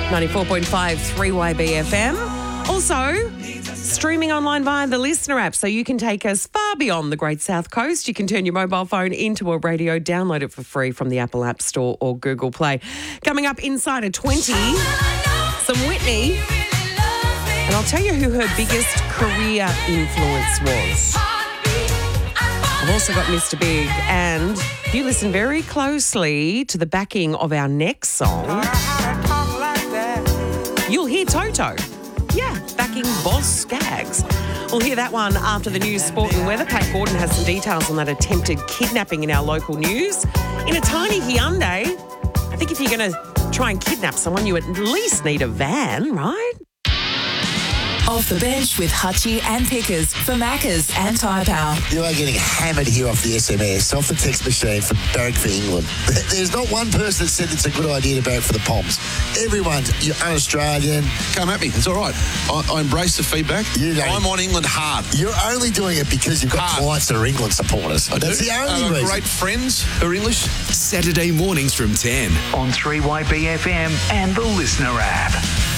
94.5 3YB FM. Also, streaming online via the Listener app, so you can take us far beyond the Great South Coast. You can turn your mobile phone into a radio, download it for free from the Apple App Store or Google Play. Coming up inside at 20, some Whitney. And I'll tell you who her biggest career influence was. I've also got Mr. Big, and if you listen very closely to the backing of our next song, you'll hear Toto. Yeah, backing Boss Skaggs. We'll hear that one after the news, sport and weather. Pat Gordon has some details on that attempted kidnapping in our local news. In a tiny Hyundai, I think if you're going to try and kidnap someone, you at least need a van, right? Off the bench with Hutchie and Pickers for Maccas and Tyre Power. You are getting hammered here off the SMS, off the text machine for Barrack for England. There's not one person that said it's a good idea to barrack for the Poms. Everyone, you're un-Australian. Come at me, it's all right. I embrace the feedback. I'm on England hard. You're only doing it because you've got clients that are England supporters. That's the only reason. Great friends who are English. Saturday mornings from 10 on 3YB FM and the Listener app.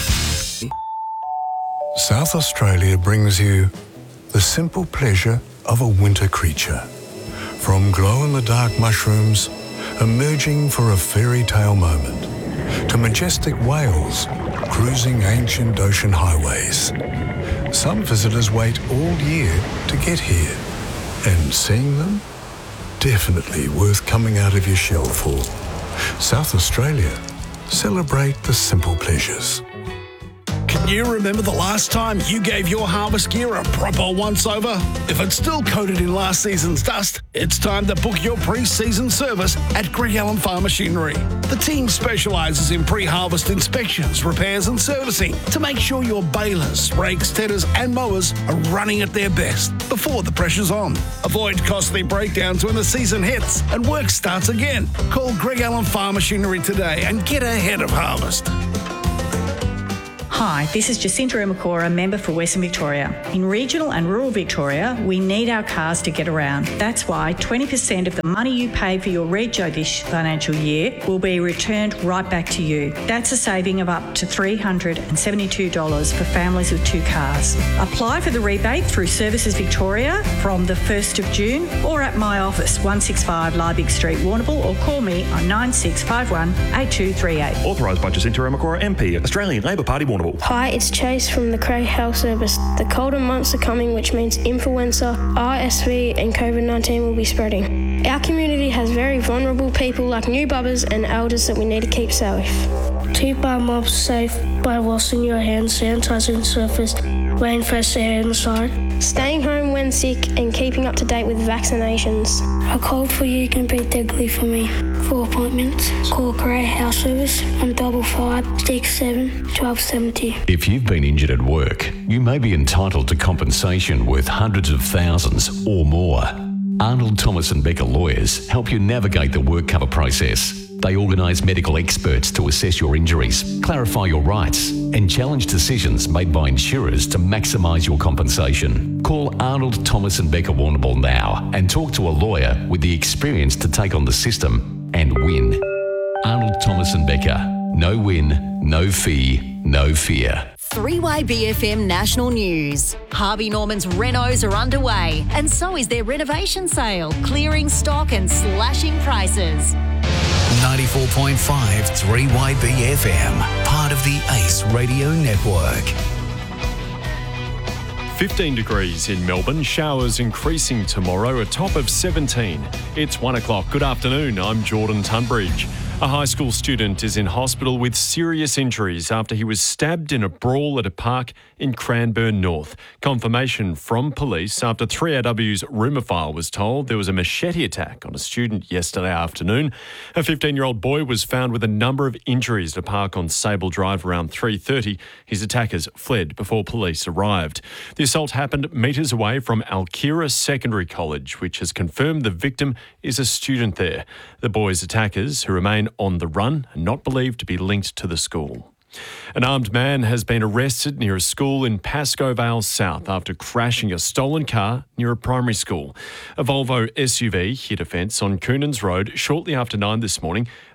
South Australia brings you the simple pleasure of a winter creature. From glow-in-the-dark mushrooms emerging for a fairy tale moment, to majestic whales cruising ancient ocean highways. Some visitors wait all year to get here, and seeing them, definitely worth coming out of your shell for. South Australia, celebrate the simple pleasures. Can you remember the last time you gave your harvest gear a proper once-over? If it's still coated in last season's dust, it's time to book your pre-season service at Greg Allen Farm Machinery. The team specialises in pre-harvest inspections, repairs and servicing to make sure your balers, rakes, tedders and mowers are running at their best before the pressure's on. Avoid costly breakdowns when the season hits and work starts again. Call Greg Allen Farm Machinery today and get ahead of harvest. Hi, this is Jacinta Umakora, member for Western Victoria. In regional and rural Victoria, we need our cars to get around. That's why 20% of the money you pay for your rego this financial year will be returned right back to you. That's a saving of up to $372 for families with 2 cars. Apply for the rebate through Services Victoria from the 1st of June or at my office, 165 Liebig Street, Warrnambool, or call me on 9651 8238. Authorised by Jacinta Umakora, MP, Australian Labor Party, Warrnambool. Hi, it's Chase from the Craig Health Service. The colder months are coming, which means influenza, RSV and COVID-19 will be spreading. Our community has very vulnerable people like new bubbers and elders that we need to keep safe. Keep our mobs safe by washing your hands, sanitising surface, wearing fresh air inside, staying home when sick and keeping up to date with vaccinations. A cold for you can be deadly for me. For appointments, call Grey House Service on 5567 1270. If you've been injured at work, you may be entitled to compensation worth hundreds of thousands or more. Arnold Thomas and Becker Lawyers help you navigate the work cover process. They organise medical experts to assess your injuries, clarify your rights, and challenge decisions made by insurers to maximise your compensation. Call Arnold Thomas and Becker Warrnambool now and talk to a lawyer with the experience to take on the system and win. Arnold Thomas and Becker. No win, no fee, no fear. 3YBFM National News. Harvey Norman's renos are underway, and so is their renovation sale, clearing stock and slashing prices. 94.5 3YB FM, part of the ACE Radio Network. 15 degrees in Melbourne, showers increasing tomorrow, a top of 17. It's 1 o'clock. Good afternoon, I'm Jordan Tunbridge. A high school student is in hospital with serious injuries after he was stabbed in a brawl at a park in Cranbourne North. Confirmation from police after 3AW's rumour file was told there was a machete attack on a student yesterday afternoon. A 15-year-old boy was found with a number of injuries at a park on Sable Drive around 3:30. His attackers fled before police arrived. The assault happened metres away from Alkira Secondary College, which has confirmed the victim is a student there. The boy's attackers, who remain on the run, are not believed to be linked to the school. An armed man has been arrested near a school in Pascoe Vale South after crashing a stolen car near a primary school. A Volvo SUV hit a fence on Coonans Road shortly after 9 this morning.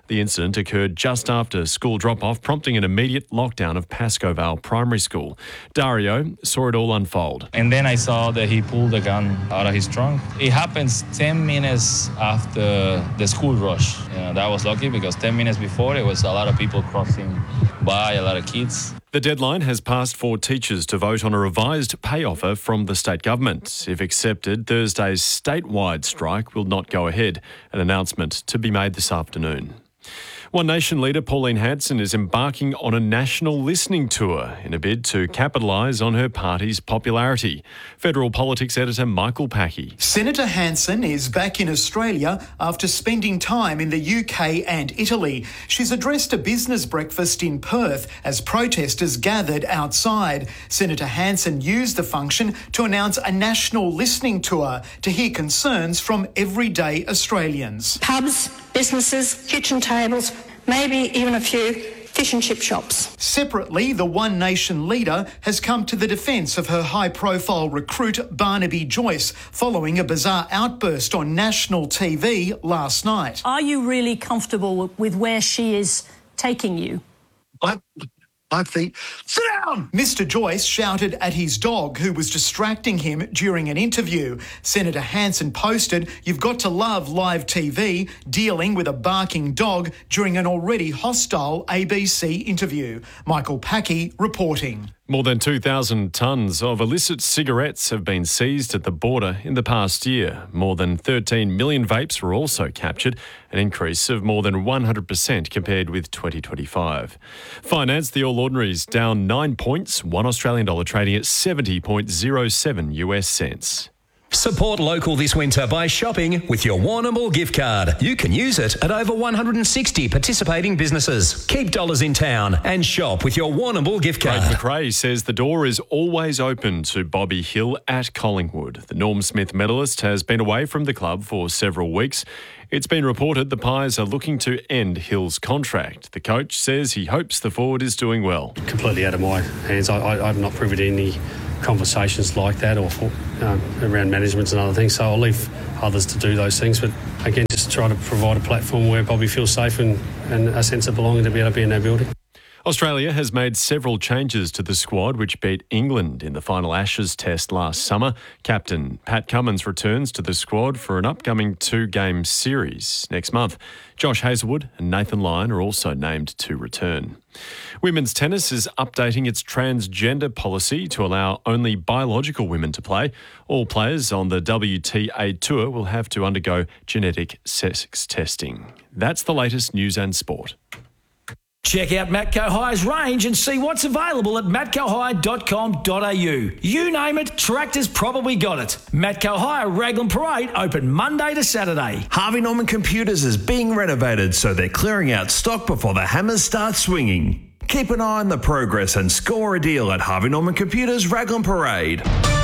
The incident occurred just after school drop-off, prompting an immediate lockdown of Pascoe Vale Primary School. Dario saw it all unfold. And then I saw that he pulled the gun out of his trunk. It happens 10 minutes after the school rush. That was lucky because 10 minutes before, there was a lot of people crossing by, a lot of kids. The deadline has passed for teachers to vote on a revised pay offer from the state government. If accepted, Thursday's statewide strike will not go ahead, an announcement to be made this afternoon. One Nation leader Pauline Hanson is embarking on a national listening tour in a bid to capitalise on her party's popularity. Federal politics editor Michael Packey. Senator Hanson is back in Australia after spending time in the UK and Italy. She's addressed a business breakfast in Perth as protesters gathered outside. Senator Hanson used the function to announce a national listening tour to hear concerns from everyday Australians. Pubs, businesses, kitchen tables, maybe even a few fish and chip shops. Separately, the One Nation leader has come to the defence of her high-profile recruit Barnaby Joyce following a bizarre outburst on national TV last night. Are you really comfortable with where she is taking you? I think, sit down! Mr. Joyce shouted at his dog who was distracting him during an interview. Senator Hanson posted, "You've got to love live TV," dealing with a barking dog during an already hostile ABC interview. Michael Packey reporting. More than 2,000 tonnes of illicit cigarettes have been seized at the border in the past year. More than 13 million vapes were also captured, an increase of more than 100% compared with 2025. Finance, the All Ordinaries down 9 points, $1 Australian dollar trading at 70.07 US cents. Support local this winter by shopping with your Warrnambool gift card. You can use it at over 160 participating businesses. Keep dollars in town and shop with your Warrnambool gift card. Craig McRae says the door is always open to Bobby Hill at Collingwood. The Norm Smith medalist has been away from the club for several weeks. It's been reported the Pies are looking to end Hill's contract. The coach says he hopes the forward is doing well. Completely out of my hands. I'm not privy to any conversations like that or around management and other things, so I'll leave others to do those things, but again, just try to provide a platform where Bobby feels safe and a sense of belonging to be able to be in our building. Australia has made several changes to the squad which beat England in the final Ashes test last summer. Captain Pat Cummins returns to the squad for an upcoming 2-game series next month. Josh Hazlewood and Nathan Lyon are also named to return. Women's tennis is updating its transgender policy to allow only biological women to play. All players on the WTA Tour will have to undergo genetic sex testing. That's the latest news and sport. Check out Matco High's range and see what's available at matcohigh.com.au. You name it, Tractor's probably got it. Matco High Raglan Parade open Monday to Saturday. Harvey Norman Computers is being renovated, so they're clearing out stock before the hammers start swinging. Keep an eye on the progress and score a deal at Harvey Norman Computers Raglan Parade.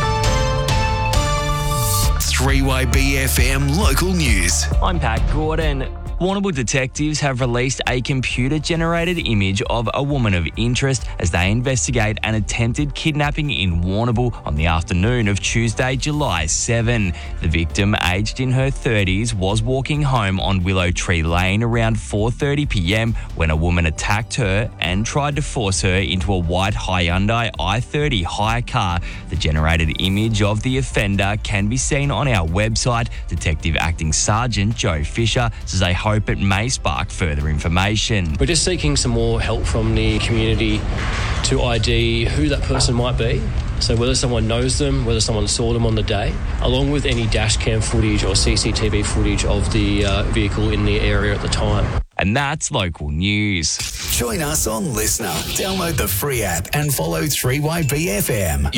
3YBFM Local News. I'm Pat Gordon. Warrnambool detectives have released a computer-generated image of a woman of interest as they investigate an attempted kidnapping in Warrnambool on the afternoon of Tuesday, July 7. The victim, aged in her 30s, was walking home on Willow Tree Lane around 4:30 p.m. when a woman attacked her and tried to force her into a white Hyundai i30 hire car. The generated image of the offender can be seen on our website. Detective Acting Sergeant Joe Fisher says they hope it may spark further information. We're just seeking some more help from the community to ID who that person might be. So whether someone knows them, whether someone saw them on the day, along with any dash cam footage or CCTV footage of the vehicle in the area at the time. And that's local news. Join us on Listener. Download the free app and follow 3YBFM.